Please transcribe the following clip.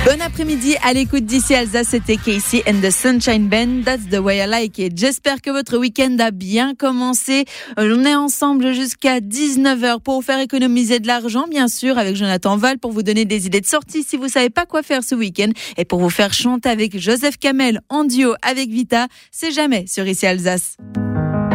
Bon après-midi à l'écoute d'ici Alsace, c'était Casey and the Sunshine Band, That's the way I like it. J'espère que votre week-end a bien commencé. On est ensemble jusqu'à 19h pour vous faire économiser de l'argent, bien sûr, avec Jonathan Val, pour vous donner des idées de sortie si vous savez pas quoi faire ce week-end, et pour vous faire chanter avec Joseph Kamel en duo avec Vita. C'est jamais sur ici Alsace.